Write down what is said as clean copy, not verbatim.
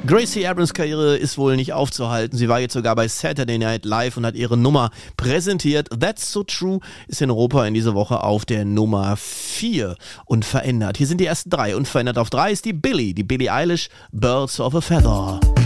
Gracie Abrams Karriere ist wohl nicht aufzuhalten. Sie war jetzt sogar bei Saturday Night Live und hat ihre Nummer präsentiert. That's So True ist in Europa in dieser Woche auf der Nummer 4 unverändert. Hier sind die ersten 3. Unverändert auf 3 ist die Billie Eilish, Birds of a Feather.